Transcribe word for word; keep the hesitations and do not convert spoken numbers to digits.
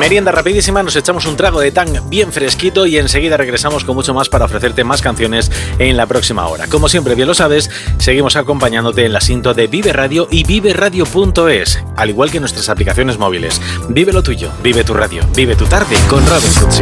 Merienda rapidísima, nos echamos un trago de Tang bien fresquito y enseguida regresamos con mucho más para ofrecerte más canciones en la próxima hora. Como siempre, bien lo sabes, seguimos acompañándote en la sintonía de Vive Radio y vive radio punto es, al igual que nuestras aplicaciones móviles. Vive lo tuyo, vive tu radio, vive tu tarde con Robin Cutsi.